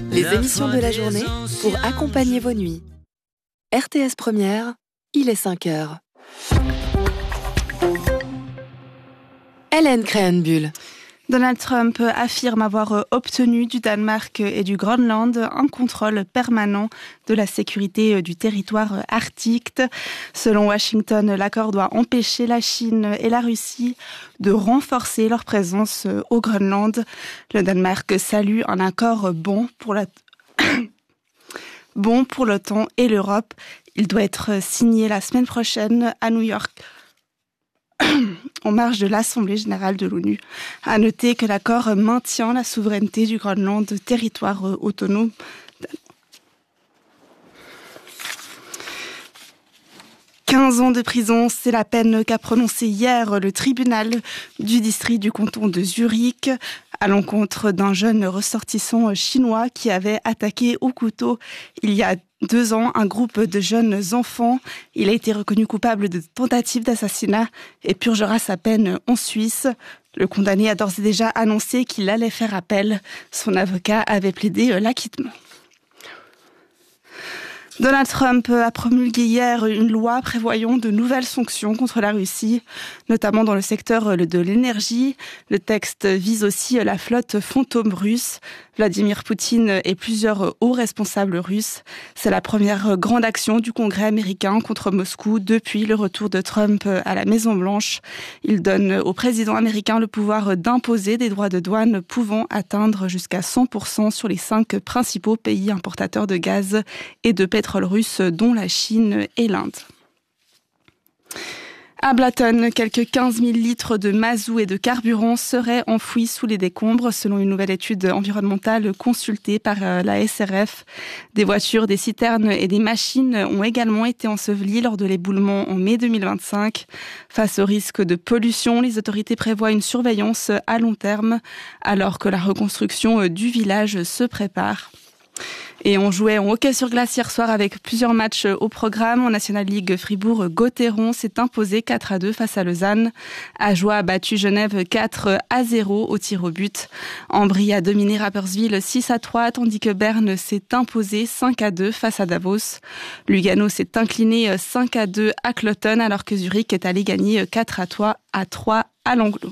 Les émissions de la journée pour accompagner vos nuits. RTS Première, il est 5h. Hélène Krähenbühl. Donald Trump affirme avoir obtenu du Danemark et du Groenland un contrôle permanent de la sécurité du territoire arctique. Selon Washington, l'accord doit empêcher la Chine et la Russie de renforcer leur présence au Groenland. Le Danemark salue un accord bon pour l'OTAN et l'Europe. Il doit être signé la semaine prochaine à New York, en marge de l'Assemblée générale de l'ONU. À noter que l'accord maintient la souveraineté du Groenland, territoire autonome. 15 ans de prison, c'est la peine qu'a prononcée hier le tribunal du district du canton de Zurich à l'encontre d'un jeune ressortissant chinois qui avait attaqué au couteau il y a 2 ans un groupe de jeunes enfants. Il a été reconnu coupable de tentative d'assassinat et purgera sa peine en Suisse. Le condamné a d'ores et déjà annoncé qu'il allait faire appel. Son avocat avait plaidé l'acquittement. Donald Trump a promulgué hier une loi prévoyant de nouvelles sanctions contre la Russie, notamment dans le secteur de l'énergie. Le texte vise aussi la flotte fantôme russe. Vladimir Poutine et plusieurs hauts responsables russes. C'est la première grande action du Congrès américain contre Moscou depuis le retour de Trump à la Maison-Blanche. Il donne au président américain le pouvoir d'imposer des droits de douane pouvant atteindre jusqu'à 100% sur les 5 principaux pays importateurs de gaz et de pétrole russe, dont la Chine et l'Inde. À Blaton, quelques 15 000 litres de mazout et de carburant seraient enfouis sous les décombres, selon une nouvelle étude environnementale consultée par la SRF. Des voitures, des citernes et des machines ont également été ensevelies lors de l'éboulement en mai 2025. Face au risque de pollution, les autorités prévoient une surveillance à long terme, alors que la reconstruction du village se prépare. Et on jouait en hockey sur glace hier soir avec plusieurs matchs au programme. En National League, Fribourg-Gotteron s'est imposé 4-2 face à Lausanne. Ajoie a battu Genève 4-0 au tir au but. Ambry a dominé Rapperswil 6-3, tandis que Berne s'est imposé 5-2 face à Davos. Lugano s'est incliné 5-2 à Cloton, alors que Zurich est allé gagner 4-3 à Langlo.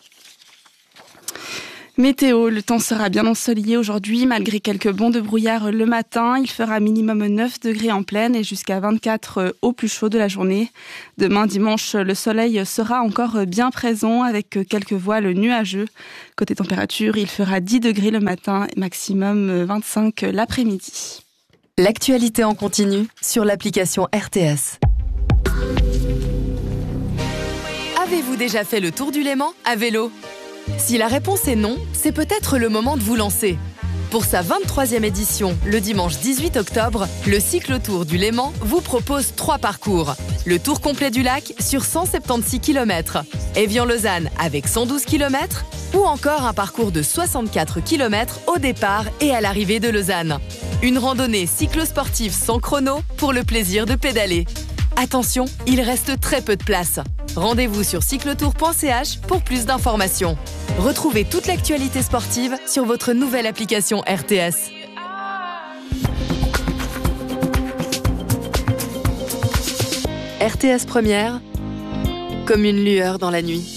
Météo, le temps sera bien ensoleillé aujourd'hui, malgré quelques bonds de brouillard le matin. Il fera minimum 9 degrés en pleine et jusqu'à 24 au plus chaud de la journée. Demain, dimanche, le soleil sera encore bien présent avec quelques voiles nuageux. Côté température, il fera 10 degrés le matin et maximum 25 l'après-midi. L'actualité en continu sur l'application RTS. Avez-vous déjà fait le tour du Léman à vélo ? Si la réponse est non, c'est peut-être le moment de vous lancer. Pour sa 23e édition, le dimanche 18 octobre, le cyclotour du Léman vous propose 3 parcours. Le tour complet du lac sur 176 km, Évian-Lausanne avec 112 km, ou encore un parcours de 64 km au départ et à l'arrivée de Lausanne. Une randonnée cyclosportive sans chrono pour le plaisir de pédaler. Attention, il reste très peu de place. Rendez-vous sur cyclotour.ch pour plus d'informations. Retrouvez toute l'actualité sportive sur votre nouvelle application RTS. RTS Première, comme une lueur dans la nuit.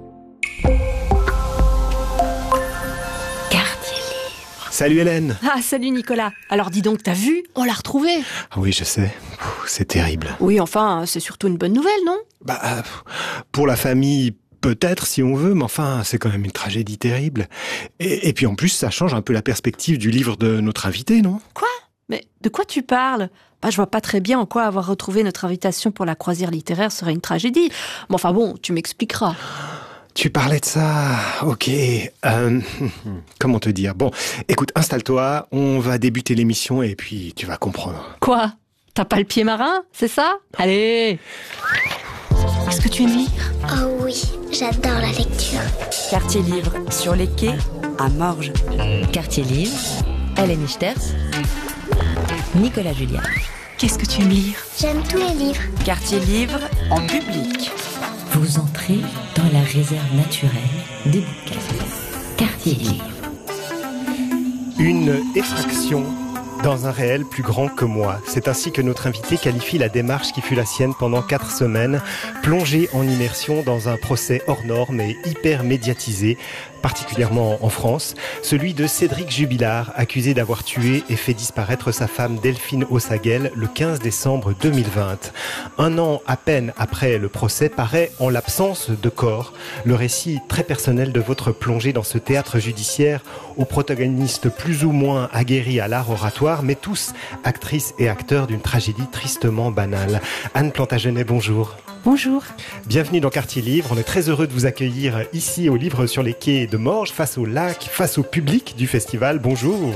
Salut Hélène. Ah, salut Nicolas. Alors dis donc, t'as vu ? On l'a retrouvé. Ah oui, je sais. C'est terrible. Oui, enfin, c'est surtout une bonne nouvelle, non ? Pour la famille, peut-être si on veut, mais enfin, c'est quand même une tragédie terrible. Et puis en plus, ça change un peu la perspective du livre de notre invité, non ? Quoi ? Mais de quoi tu parles ? Je vois pas très bien en quoi avoir retrouvé notre invitation pour la croisière littéraire serait une tragédie. Mais enfin bon, tu m'expliqueras. Tu parlais de ça, ok. Comment te dire ? Bon, écoute, installe-toi, on va débuter l'émission et puis tu vas comprendre. Quoi ? T'as pas le pied marin, c'est ça ? Allez ! Est-ce que tu aimes lire ? Oh oui, j'adore la lecture. Quartier Livre, sur les quais, à Morges. Quartier Livre, Hélène Ichters, Nicolas Julia. Qu'est-ce que tu aimes lire ? J'aime tous les livres. Quartier Livre, en public. Vous entrez dans la réserve naturelle des bouquins. Quartier Livre. Une effraction dans un réel plus grand que moi. C'est ainsi que notre invité qualifie la démarche qui fut la sienne pendant 4 semaines, plongée en immersion dans un procès hors norme et hyper médiatisé, particulièrement en France, celui de Cédric Jubilard, accusé d'avoir tué et fait disparaître sa femme Delphine Ossaguel le 15 décembre 2020. 1 an à peine après le procès paraît En l'absence de corps, le récit très personnel de votre plongée dans ce théâtre judiciaire aux protagonistes plus ou moins aguerris à l'art oratoire, mais tous actrices et acteurs d'une tragédie tristement banale. Anne Plantagenet, bonjour. Bonjour. Bienvenue dans Quartier Livre. On est très heureux de vous accueillir ici au Livre sur les quais de Morges, face au lac, face au public du festival. Bonjour.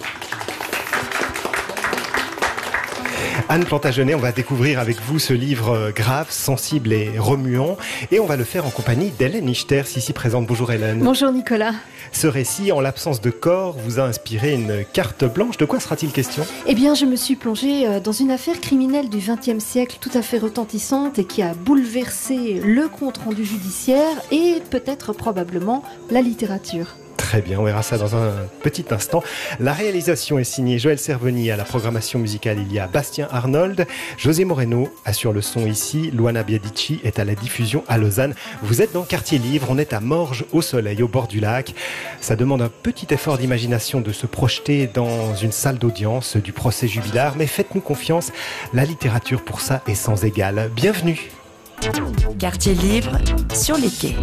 Anne Plantagenet, on va découvrir avec vous ce livre grave, sensible et remuant. Et on va le faire en compagnie d'Hélène Ichters, ici présente. Bonjour Hélène. Bonjour Nicolas. Ce récit, En l'absence de corps, vous a inspiré une carte blanche. De quoi sera-t-il question ? Eh bien, je me suis plongée dans une affaire criminelle du XXe siècle tout à fait retentissante et qui a bouleversé le compte-rendu judiciaire et peut-être probablement la littérature. Très bien, on verra ça dans un petit instant. La réalisation est signée Joël Cervoni. À la programmation musicale, il y a Bastien Arnold. José Moreno assure le son ici. Luana Biadici est à la diffusion à Lausanne. Vous êtes dans Quartier Livre. On est à Morges, au soleil, au bord du lac. Ça demande un petit effort d'imagination de se projeter dans une salle d'audience du procès Jubilard. Mais faites-nous confiance, la littérature pour ça est sans égale. Bienvenue. Quartier Livre sur les quais.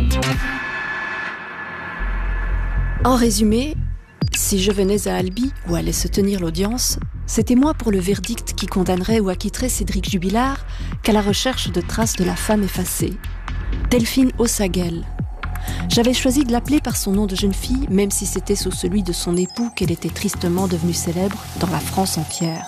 En résumé, si je venais à Albi, où allait se tenir l'audience, c'était moins pour le verdict qui condamnerait ou acquitterait Cédric Jubilard qu'à la recherche de traces de la femme effacée, Delphine Ossaguel. J'avais choisi de l'appeler par son nom de jeune fille, même si c'était sous celui de son époux qu'elle était tristement devenue célèbre dans la France entière.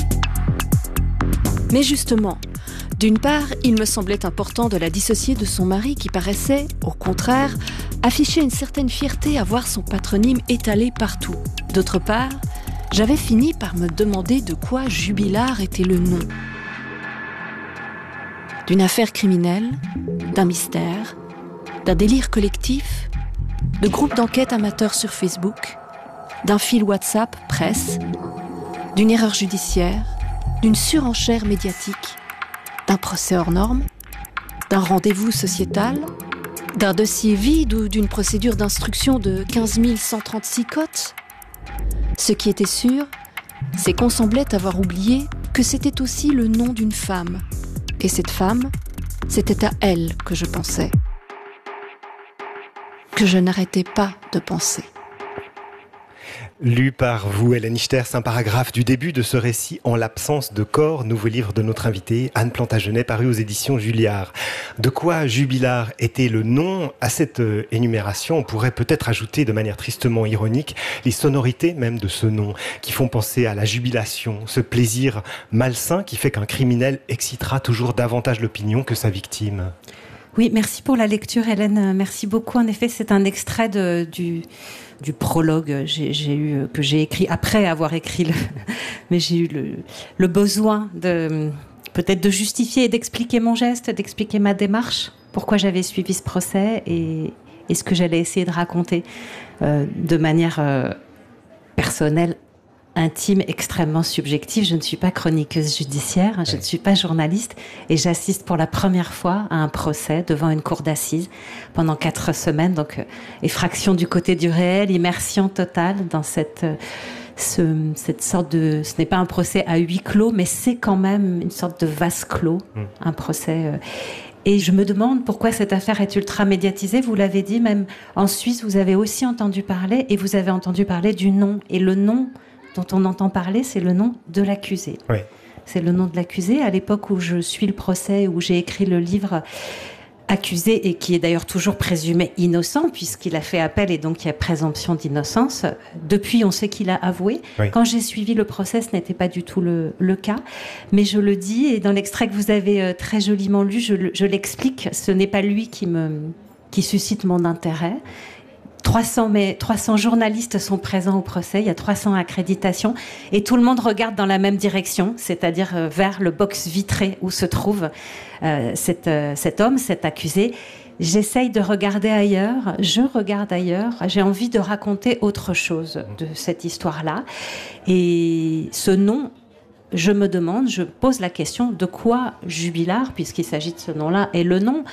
Mais justement, d'une part, il me semblait important de la dissocier de son mari qui paraissait, au contraire, afficher une certaine fierté à voir son patronyme étalé partout. D'autre part, j'avais fini par me demander de quoi Jubilard était le nom. D'une affaire criminelle, d'un mystère, d'un délire collectif, de groupes d'enquête amateurs sur Facebook, d'un fil WhatsApp presse, d'une erreur judiciaire, d'une surenchère médiatique, d'un procès hors norme, d'un rendez-vous sociétal, d'un dossier vide ou d'une procédure d'instruction de 15 136 cotes. Ce qui était sûr, c'est qu'on semblait avoir oublié que c'était aussi le nom d'une femme. Et cette femme, c'était à elle que je pensais. Que je n'arrêtais pas de penser. Lu par vous, Hélène Ichters, un paragraphe du début de ce récit En l'absence de corps, nouveau livre de notre invitée, Anne Plantagenet, paru aux éditions Julliard. De quoi Jubilard était le nom ? À cette énumération, on pourrait peut-être ajouter de manière tristement ironique les sonorités même de ce nom, qui font penser à la jubilation, ce plaisir malsain qui fait qu'un criminel excitera toujours davantage l'opinion que sa victime. Oui, merci pour la lecture, Hélène. Merci beaucoup. En effet, c'est un extrait du prologue que j'ai écrit après avoir écrit mais j'ai eu le besoin peut-être de justifier et d'expliquer mon geste, d'expliquer ma démarche, pourquoi j'avais suivi ce procès et ce que j'allais essayer de raconter de manière personnelle, intime, extrêmement subjective. Je ne suis pas chroniqueuse judiciaire, je ne suis pas journaliste et j'assiste pour la première fois à un procès devant une cour d'assises pendant 4 semaines. Donc, effraction du côté du réel, immersion totale dans cette sorte de... Ce n'est pas un procès à huis clos, mais c'est quand même une sorte de vase clos, un procès... Et je me demande pourquoi cette affaire est ultra médiatisée. Vous l'avez dit, même en Suisse, vous avez aussi entendu parler et vous avez entendu parler du nom. Et le nom dont on entend parler, c'est le nom de l'accusé. Oui. C'est le nom de l'accusé. À l'époque où je suis le procès, où j'ai écrit le livre accusé, et qui est d'ailleurs toujours présumé innocent, puisqu'il a fait appel et donc il y a présomption d'innocence. Depuis, on sait qu'il a avoué. Oui. Quand j'ai suivi le procès, ce n'était pas du tout le cas. Mais je le dis, et dans l'extrait que vous avez très joliment lu, je l'explique. Ce n'est pas lui qui suscite mon intérêt. 300 journalistes sont présents au procès, il y a 300 accréditations et tout le monde regarde dans la même direction, c'est-à-dire vers le box vitré où se trouve cet homme, cet accusé. j'essaye de regarder ailleurs, je regarde ailleurs, j'ai envie de raconter autre chose de cette histoire-là. Et ce nom, je pose la question de quoi Jubilard, puisqu'il s'agit de ce nom-là, et le nom,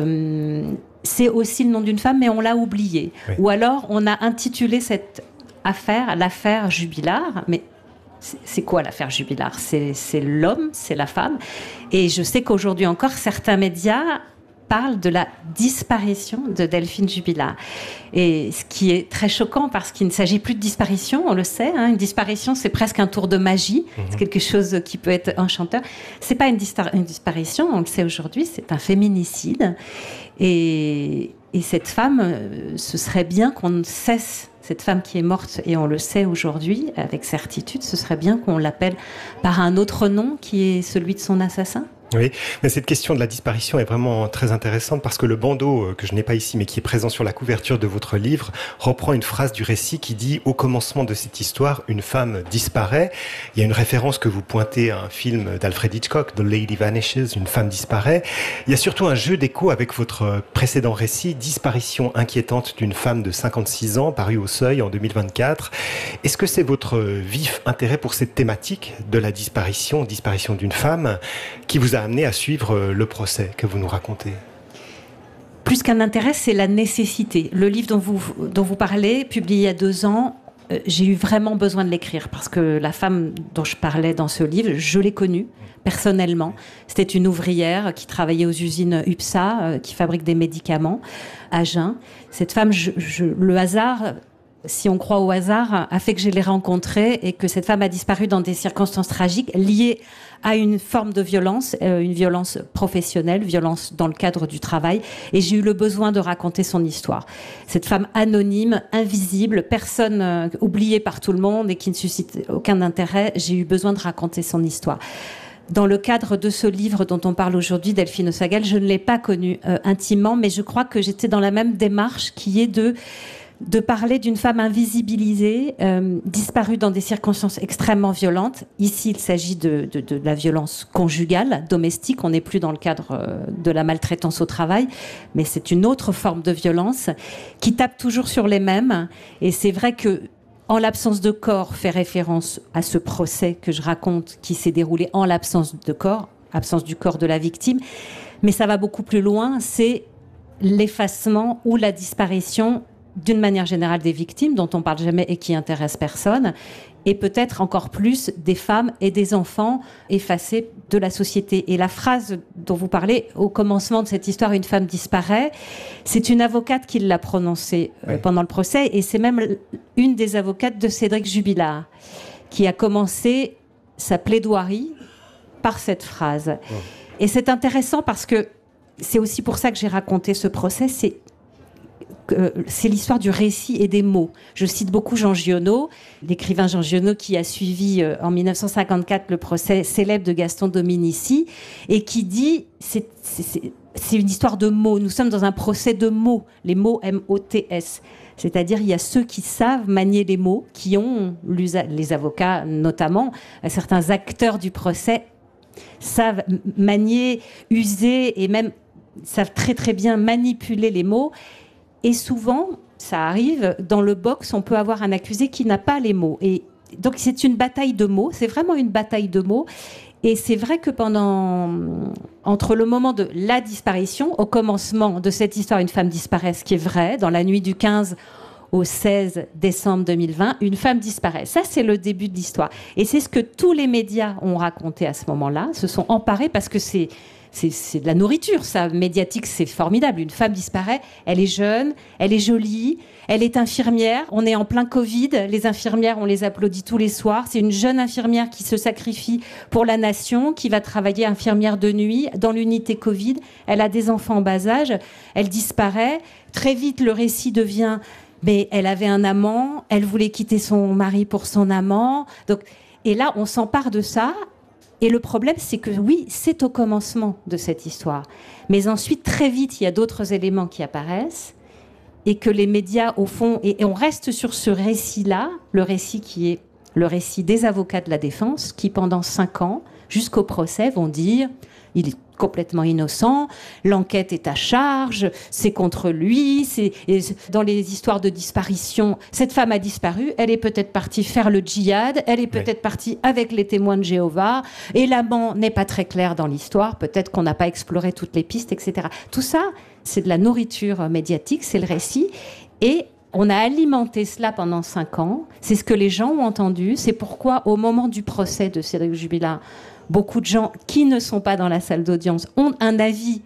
c'est aussi le nom d'une femme, mais on l'a oublié. Oui. Ou alors on a intitulé cette affaire l'affaire Jubilard, mais c'est quoi l'affaire Jubilard ? C'est l'homme, c'est la femme. Et je sais qu'aujourd'hui encore, certains médias parle de la disparition de Delphine Jubilard. Et ce qui est très choquant, parce qu'il ne s'agit plus de disparition, on le sait, hein, une disparition, c'est presque un tour de magie, c'est quelque chose qui peut être enchanteur. C'est pas une disparition, on le sait aujourd'hui, c'est un féminicide. Et cette femme, ce serait bien qu'on cesse, cette femme qui est morte, et on le sait aujourd'hui, avec certitude, ce serait bien qu'on l'appelle par un autre nom, qui est celui de son assassin. Oui, mais cette question de la disparition est vraiment très intéressante parce que le bandeau, que je n'ai pas ici mais qui est présent sur la couverture de votre livre, reprend une phrase du récit qui dit « Au commencement de cette histoire, une femme disparaît ». Il y a une référence que vous pointez à un film d'Alfred Hitchcock, « The Lady Vanishes », une femme disparaît. Il y a surtout un jeu d'écho avec votre précédent récit, « Disparition inquiétante d'une femme de 56 ans », paru au Seuil en 2024. Est-ce que c'est votre vif intérêt pour cette thématique de la disparition d'une femme, qui vous a amené à suivre le procès que vous nous racontez? Plus qu'un intérêt, c'est la nécessité. Le livre dont vous parlez, publié il y a 2 ans, j'ai eu vraiment besoin de l'écrire parce que la femme dont je parlais dans ce livre, je l'ai connue personnellement. C'était une ouvrière qui travaillait aux usines UPSA, qui fabrique des médicaments à Agen. Cette femme, le hasard, si on croit au hasard, a fait que je l'ai rencontrée et que cette femme a disparu dans des circonstances tragiques liées à une forme de violence, une violence professionnelle, violence dans le cadre du travail. Et j'ai eu le besoin de raconter son histoire. Cette femme anonyme, invisible, personne oubliée par tout le monde et qui ne suscite aucun intérêt, j'ai eu besoin de raconter son histoire. Dans le cadre de ce livre dont on parle aujourd'hui, Delphine Osagel, je ne l'ai pas connue intimement, mais je crois que j'étais dans la même démarche qui est de parler d'une femme invisibilisée, disparue dans des circonstances extrêmement violentes. Ici, il s'agit de la violence conjugale, domestique. On n'est plus dans le cadre de la maltraitance au travail, mais c'est une autre forme de violence qui tape toujours sur les mêmes. Et c'est vrai que, en l'absence de corps, fait référence à ce procès que je raconte, qui s'est déroulé en l'absence de corps, absence du corps de la victime. Mais ça va beaucoup plus loin, c'est l'effacement ou la disparition d'une manière générale des victimes, dont on parle jamais et qui intéressent personne, et peut-être encore plus des femmes et des enfants effacés de la société. Et la phrase dont vous parlez, au commencement de cette histoire, une femme disparaît, c'est une avocate qui l'a prononcée pendant le procès, et c'est même une des avocates de Cédric Jubilard, qui a commencé sa plaidoirie par cette phrase. Ouais. Et c'est intéressant parce que c'est aussi pour ça que j'ai raconté ce procès, c'est l'histoire du récit et des mots. Je cite beaucoup Jean Giono, l'écrivain Jean Giono qui a suivi en 1954 le procès célèbre de Gaston Dominici et qui dit c'est une histoire de mots. Nous sommes dans un procès de mots, les mots M-O-T-S. C'est-à-dire il y a ceux qui savent manier les mots, qui ont, les avocats notamment, certains acteurs du procès savent manier, user et même savent très très bien manipuler les mots. Et souvent, ça arrive, dans le box, on peut avoir un accusé qui n'a pas les mots. Et donc, c'est une bataille de mots. C'est vraiment une bataille de mots. Et c'est vrai que entre le moment de la disparition, au commencement de cette histoire, une femme disparaît, ce qui est vrai, dans la nuit du 15 au 16 décembre 2020, une femme disparaît. Ça, c'est le début de l'histoire. Et c'est ce que tous les médias ont raconté à ce moment-là, se sont emparés parce que c'est de la nourriture, ça, médiatique, c'est formidable. Une femme disparaît, elle est jeune, elle est jolie, elle est infirmière. On est en plein Covid, les infirmières, on les applaudit tous les soirs. C'est une jeune infirmière qui se sacrifie pour la nation, qui va travailler infirmière de nuit dans l'unité Covid. Elle a des enfants en bas âge, elle disparaît. Très vite, le récit devient... Mais elle avait un amant, elle voulait quitter son mari pour son amant. Donc, et là, on s'empare de ça. Et le problème, c'est que oui, c'est au commencement de cette histoire. Mais ensuite, très vite, il y a d'autres éléments qui apparaissent et que les médias, au fond, et on reste sur ce récit-là, le récit qui est le récit des avocats de la défense qui, pendant 5 ans, jusqu'au procès, vont dire complètement innocent, l'enquête est à charge, c'est contre lui, et dans les histoires de disparition, cette femme a disparu, elle est peut-être partie faire le djihad, elle est peut-être partie avec les témoins de Jéhovah, et l'amant n'est pas très clair dans l'histoire, peut-être qu'on n'a pas exploré toutes les pistes, etc. Tout ça, c'est de la nourriture médiatique, c'est le récit, et on a alimenté cela pendant 5 ans, c'est ce que les gens ont entendu, c'est pourquoi au moment du procès de Cédric Jubilard, beaucoup de gens qui ne sont pas dans la salle d'audience ont un avis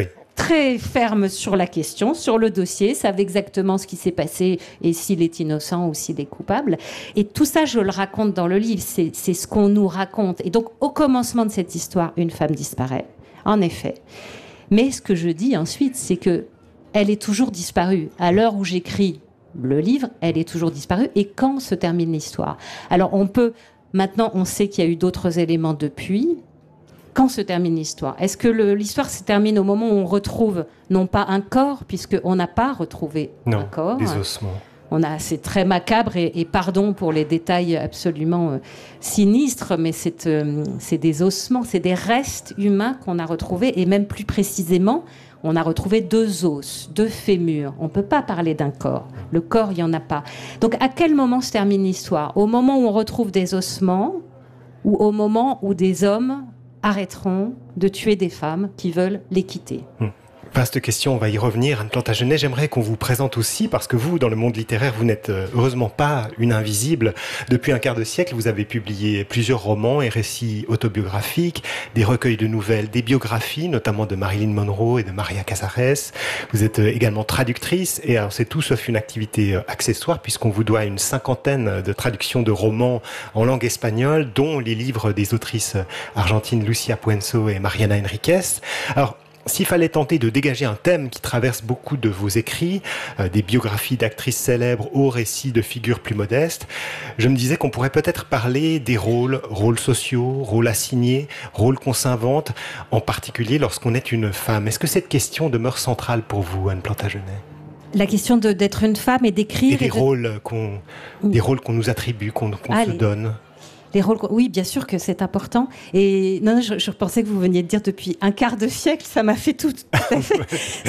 très ferme sur la question, sur le dossier, savent exactement ce qui s'est passé et s'il est innocent ou s'il est coupable. Et tout ça, je le raconte dans le livre, c'est ce qu'on nous raconte. Et donc, au commencement de cette histoire, une femme disparaît, en effet. Mais ce que je dis ensuite, c'est que elle est toujours disparue. À l'heure où j'écris le livre, elle est toujours disparue. Et quand se termine l'histoire ? Alors, maintenant, on sait qu'il y a eu d'autres éléments depuis. Quand se termine l'histoire ? Est-ce que l'histoire se termine au moment où on retrouve, non pas un corps, puisqu'on n'a pas retrouvé un corps. Des ossements. C'est très macabre et pardon pour les détails absolument sinistres, mais c'est des ossements, c'est des restes humains qu'on a retrouvés, et même plus précisément, on a retrouvé 2 os, 2 fémurs. On ne peut pas parler d'un corps. Le corps, il n'y en a pas. Donc, à quel moment se termine l'histoire ? Au moment où on retrouve des ossements, ou au moment où des hommes arrêteront de tuer des femmes qui veulent les quitter ? Vaste question, on va y revenir. Anne Plantagenet, j'aimerais qu'on vous présente aussi, parce que vous, dans le monde littéraire, vous n'êtes heureusement pas une invisible. Depuis un quart de siècle, vous avez publié plusieurs romans et récits autobiographiques, des recueils de nouvelles, des biographies, notamment de Marilyn Monroe et de Maria Casares. Vous êtes également traductrice, et alors c'est tout sauf une activité accessoire, puisqu'on vous doit une 50aine de traductions de romans en langue espagnole, dont les livres des autrices argentines Lucia Puenzo et Mariana Enriquez. Alors, s'il fallait tenter de dégager un thème qui traverse beaucoup de vos écrits, des biographies d'actrices célèbres aux récits de figures plus modestes, je me disais qu'on pourrait peut-être parler des rôles sociaux, rôles assignés, rôles qu'on s'invente, en particulier lorsqu'on est une femme. Est-ce que cette question demeure centrale pour vous, Anne Plantagenet ? La question d'être une femme et d'écrire... Et des rôles qu'on nous attribue, qu'on se donne. Les rôles, oui, bien sûr que c'est important. Et non, je pensais que vous veniez de dire depuis un quart de siècle, ça m'a fait tout à fait.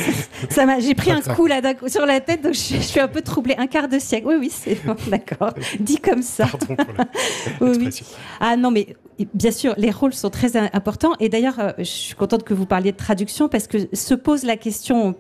J'ai pris un coup là sur la tête, donc je suis un peu troublée. Un quart de siècle, oui, c'est bon, d'accord. Dit comme ça. Pardon pour l'expression. Oui. Ah non, mais bien sûr, les rôles sont très importants. Et d'ailleurs, je suis contente que vous parliez de traduction, parce que s'est posé la question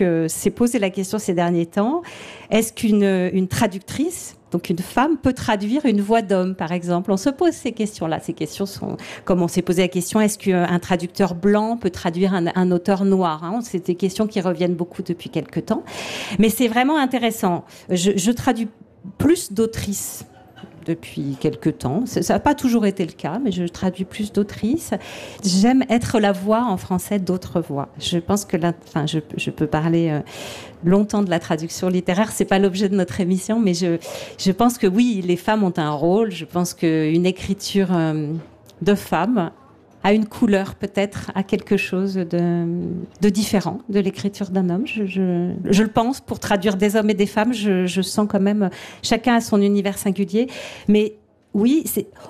ces derniers temps, est-ce qu'une traductrice, donc une femme, peut traduire une voix d'homme, par exemple ? On se pose ces questions-là. Ces questions sont, comme on s'est posé la question, est-ce qu'un traducteur blanc peut traduire un auteur noir ? C'est des questions qui reviennent beaucoup depuis quelque temps. Mais c'est vraiment intéressant. Je traduis plus d'autrices depuis quelque temps. Ça n'a pas toujours été le cas, mais je traduis plus d'autrices. J'aime être la voix en français d'autres voix. Je pense que je peux parler longtemps de la traduction littéraire. C'est pas l'objet de notre émission, mais je pense que oui, les femmes ont un rôle. Je pense qu'une écriture de femme a une couleur, peut-être, a quelque chose de différent de l'écriture d'un homme. Je le pense. Pour traduire des hommes et des femmes, je sens quand même, chacun a son univers singulier. Mais oui,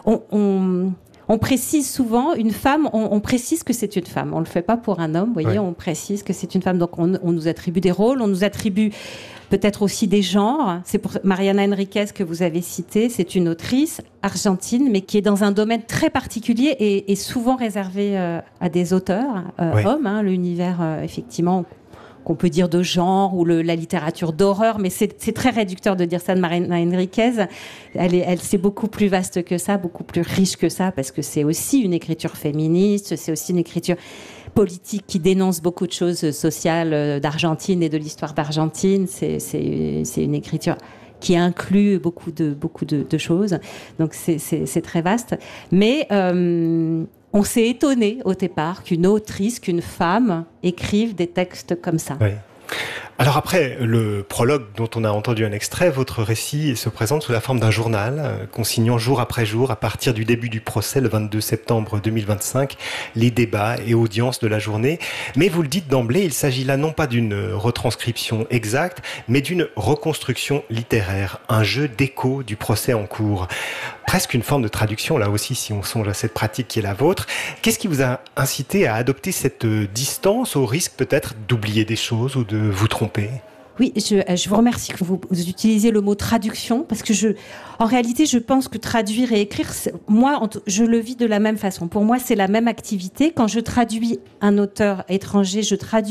on précise souvent, une femme, on précise que c'est une femme. On ne le fait pas pour un homme, vous voyez, on précise que c'est une femme. Donc on nous attribue des rôles, on nous attribue peut-être aussi des genres. C'est pour Mariana Enriquez que vous avez cité, c'est une autrice argentine, mais qui est dans un domaine très particulier et souvent réservé à des auteurs hommes, l'univers, effectivement, qu'on peut dire de genre, ou la littérature d'horreur, mais c'est très réducteur de dire ça de Mariana Enriquez. C'est beaucoup plus vaste que ça, beaucoup plus riche que ça, parce que c'est aussi une écriture féministe, c'est aussi une écriture politique qui dénonce beaucoup de choses sociales d'Argentine et de l'histoire d'Argentine. C'est une écriture qui inclut beaucoup de choses. Donc c'est très vaste. Mais on s'est étonné au départ qu'une autrice, qu'une femme écrive des textes comme ça. Oui. Alors après le prologue dont on a entendu un extrait, votre récit se présente sous la forme d'un journal, consignant jour après jour, à partir du début du procès, le 22 septembre 2025, les débats et audiences de la journée. Mais vous le dites d'emblée, il s'agit là non pas d'une retranscription exacte, mais d'une reconstruction littéraire, un jeu d'écho du procès en cours. presque une forme de traduction, là aussi, si on songe à cette pratique qui est la vôtre. Qu'est-ce qui vous a incité à adopter cette distance, au risque peut-être d'oublier des choses ou de vous tromper ? Oui, je vous remercie que vous utilisiez le mot traduction, parce que en réalité, je pense que traduire et écrire, moi, je le vis de la même façon. Pour moi, c'est la même activité. Quand je traduis un auteur étranger,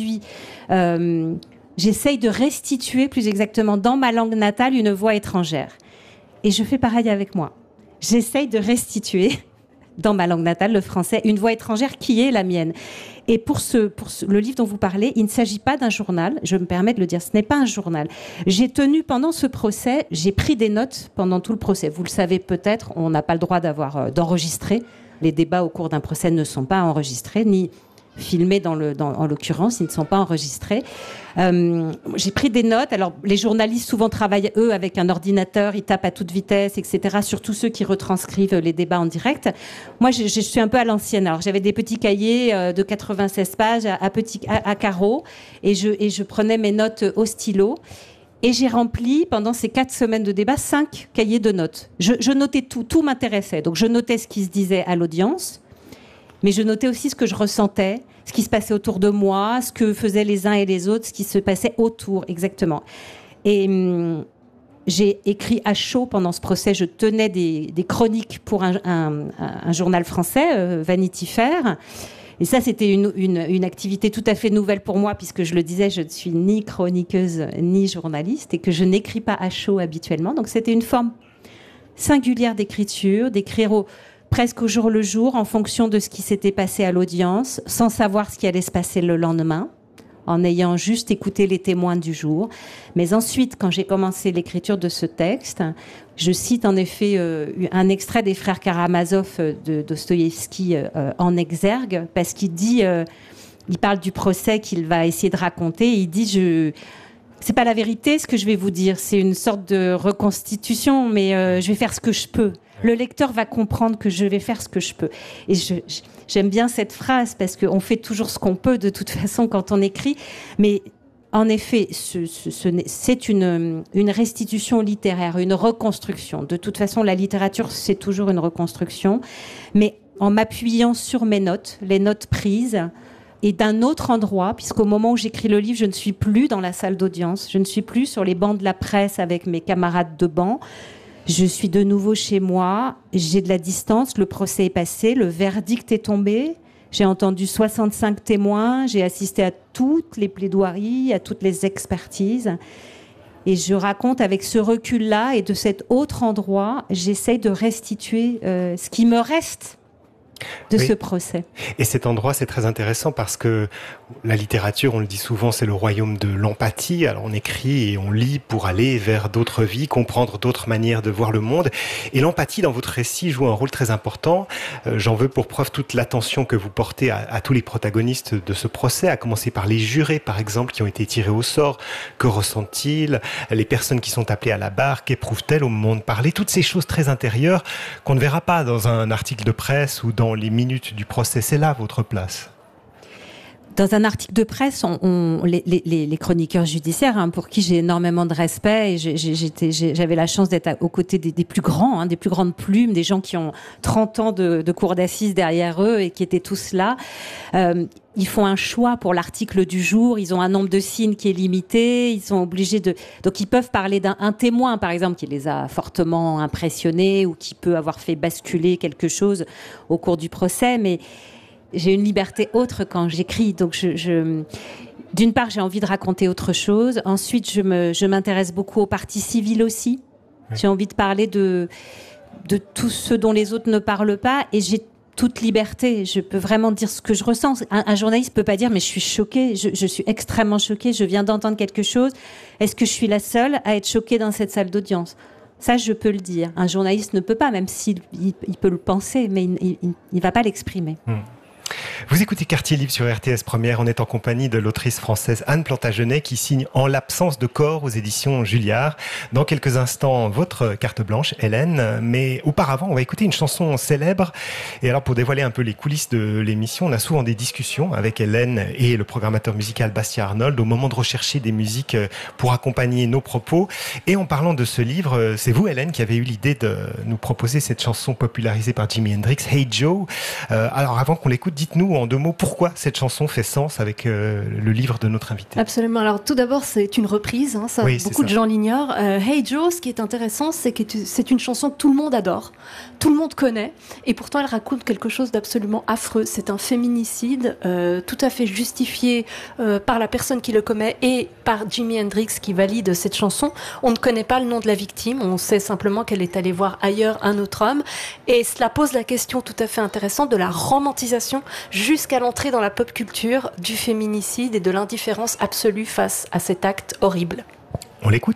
j'essaye de restituer, plus exactement, dans ma langue natale, une voix étrangère. Et je fais pareil avec moi. J'essaye de restituer, dans ma langue natale, le français, une voix étrangère qui est la mienne. Et pour le livre dont vous parlez, il ne s'agit pas d'un journal. Je me permets de le dire, ce n'est pas un journal. J'ai tenu pendant ce procès, j'ai pris des notes pendant tout le procès. Vous le savez peut-être, on n'a pas le droit d'enregistrer. Les débats au cours d'un procès ne sont pas enregistrés, ni filmés en l'occurrence, ils ne sont pas enregistrés. J'ai pris des notes. Alors, les journalistes souvent travaillent, eux, avec un ordinateur, ils tapent à toute vitesse, etc. Surtout ceux qui retranscrivent les débats en direct. Moi, je suis un peu à l'ancienne. Alors, j'avais des petits cahiers de 96 pages à carreaux et je prenais mes notes au stylo. Et j'ai rempli, pendant ces 4 semaines de débat, 5 cahiers de notes. Je notais tout m'intéressait. Donc, je notais ce qui se disait à l'audience, mais je notais aussi ce que je ressentais, ce qui se passait autour de moi, ce que faisaient les uns et les autres, ce qui se passait autour, exactement. Et j'ai écrit à chaud pendant ce procès. Je tenais des chroniques pour un journal français, Vanity Fair. Et ça, c'était une activité tout à fait nouvelle pour moi, puisque je le disais, je ne suis ni chroniqueuse ni journaliste et que je n'écris pas à chaud habituellement. Donc, c'était une forme singulière d'écriture, d'écrire presque au jour le jour, en fonction de ce qui s'était passé à l'audience, sans savoir ce qui allait se passer le lendemain, en ayant juste écouté les témoins du jour. Mais ensuite, quand j'ai commencé l'écriture de ce texte, je cite en effet un extrait des Frères Karamazov de Dostoïevski en exergue, parce qu'il dit, il parle du procès qu'il va essayer de raconter, et il dit c'est pas la vérité ce que je vais vous dire, c'est une sorte de reconstitution, mais je vais faire ce que je peux. Le lecteur va comprendre que je vais faire ce que je peux. Et j'aime bien cette phrase, parce qu'on fait toujours ce qu'on peut de toute façon quand on écrit. Mais en effet, c'est une restitution littéraire, une reconstruction. De toute façon, la littérature, c'est toujours une reconstruction. Mais en m'appuyant sur mes notes, les notes prises, et d'un autre endroit, puisqu'au moment où j'écris le livre, je ne suis plus dans la salle d'audience, je ne suis plus sur les bancs de la presse avec mes camarades de banc. Je suis de nouveau chez moi, j'ai de la distance, le procès est passé, le verdict est tombé, j'ai entendu 65 témoins, j'ai assisté à toutes les plaidoiries, à toutes les expertises. Et je raconte avec ce recul-là, et de cet autre endroit, j'essaye de restituer ce qui me reste de ce procès. Et cet endroit, c'est très intéressant parce que la littérature, on le dit souvent, c'est le royaume de l'empathie. Alors on écrit et on lit pour aller vers d'autres vies, comprendre d'autres manières de voir le monde. Et l'empathie dans votre récit joue un rôle très important. J'en veux pour preuve toute l'attention que vous portez à tous les protagonistes de ce procès, à commencer par les jurés, par exemple, qui ont été tirés au sort. Que ressentent-ils? Les personnes qui sont appelées à la barre, qu'éprouvent-elles au moment de parler? Toutes ces choses très intérieures qu'on ne verra pas dans un article de presse ou dans les minutes du procès. C'est là votre place. Dans un article de presse, les chroniqueurs judiciaires, pour qui j'ai énormément de respect, et j'avais la chance d'être aux côtés des plus grands, des plus grandes plumes, des gens qui ont 30 ans de cour d'assises derrière eux et qui étaient tous là. Ils font un choix pour l'article du jour, ils ont un nombre de signes qui est limité, ils sont obligés donc ils peuvent parler d'un témoin, par exemple, qui les a fortement impressionnés ou qui peut avoir fait basculer quelque chose au cours du procès, mais j'ai une liberté autre quand j'écris. Donc d'une part, j'ai envie de raconter autre chose. Ensuite, je m'intéresse beaucoup aux parties civiles aussi. Oui. J'ai envie de parler de tout ce dont les autres ne parlent pas, et j'ai toute liberté. Je peux vraiment dire ce que je ressens. Un journaliste peut pas dire, mais je suis choquée. Je suis extrêmement choquée. Je viens d'entendre quelque chose. Est-ce que je suis la seule à être choquée dans cette salle d'audience? Ça, je peux le dire. Un journaliste ne peut pas, même s'il peut le penser, mais il va pas l'exprimer. Vous écoutez Quartier Libre sur RTS Première. On est en compagnie de l'autrice française Anne Plantagenet qui signe En l'absence de corps aux éditions Julliard. Dans quelques instants, votre carte blanche, Hélène. Mais auparavant, on va écouter une chanson célèbre. Et alors, pour dévoiler un peu les coulisses de l'émission, on a souvent des discussions avec Hélène et le programmateur musical Bastien Arnold au moment de rechercher des musiques pour accompagner nos propos. Et en parlant de ce livre, c'est vous, Hélène, qui avez eu l'idée de nous proposer cette chanson popularisée par Jimi Hendrix, Hey Joe. Alors, avant qu'on l'écoute, dites-nous en 2 mots pourquoi cette chanson fait sens avec le livre de notre invité. Absolument. Alors, tout d'abord, c'est une reprise. Ça, oui, beaucoup de gens l'ignorent. Hey Joe, ce qui est intéressant, c'est que c'est une chanson que tout le monde adore, tout le monde connaît, et pourtant elle raconte quelque chose d'absolument affreux. C'est un féminicide tout à fait justifié par la personne qui le commet et par Jimi Hendrix qui valide cette chanson. On ne connaît pas le nom de la victime, on sait simplement qu'elle est allée voir ailleurs un autre homme, et cela pose la question tout à fait intéressante de la romantisation jusqu'à l'entrée dans la pop culture du féminicide et de l'indifférence absolue face à cet acte horrible. On l'écoute ?